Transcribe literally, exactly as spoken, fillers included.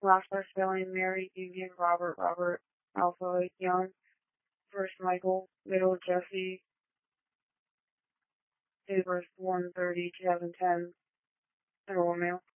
Last birth spelling Mary, Union, Robert, Robert, Alpha, Young. First Michael, middle Jesse. Date of birth one thirty two thousand ten. Romeo.